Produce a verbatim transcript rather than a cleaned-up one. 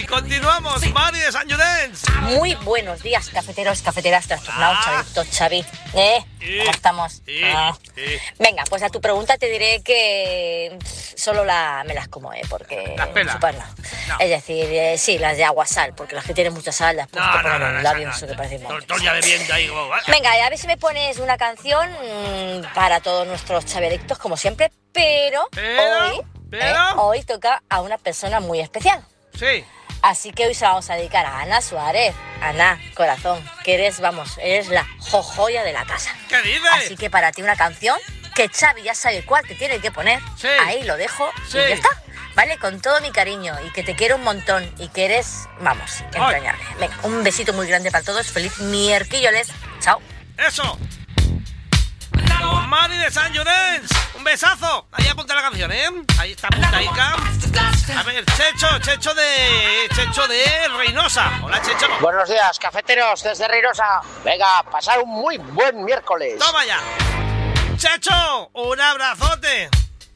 continuamos. Mari de San Llorenç. Muy buenos días, cafeteros, cafeteras, trastornados, Ah. Chavito, Xavi. ¿Eh? Sí. ¿Cómo estamos? Sí, Ah. sí. Venga, pues a tu pregunta te diré que pff, solo la, me las como, ¿eh? Porque... ¿Las pelas? chupar no. No. Es decir, eh, sí, las de agua sal, porque las que tienen mucha sal las puedes No, no, poner no, en no, los labios, no, eso no, que parece no, monte. Toña bebiendo ahí. como, ¿eh? Venga, y a ver si me pones una canción mmm, para todos nuestros chavedictos, como siempre, pero, Pero, hoy, pero. eh, hoy toca a una persona muy especial. Sí. Así que hoy se la vamos a dedicar a Ana Suárez. Ana, corazón, que eres, vamos, eres la jojoya de la casa. ¿Qué dices? Así que para ti una canción que Xavi ya sabe cuál te tiene que poner. Sí. Ahí lo dejo Sí. y ya está. Vale, con todo mi cariño y que te quiero un montón y que eres, vamos, entrañable. Venga, un besito muy grande para todos. Feliz miércoles. Chao. Eso. Con Mari de San Llorenç. Un besazo. Ahí apunta la canción, ¿eh? Ahí está apuntaica. A ver, Checho, Checho de... Checho de Reynosa. Hola, Checho. Buenos días, cafeteros desde Reynosa. Venga, pasar un muy buen miércoles. Toma ya. Checho, un abrazote.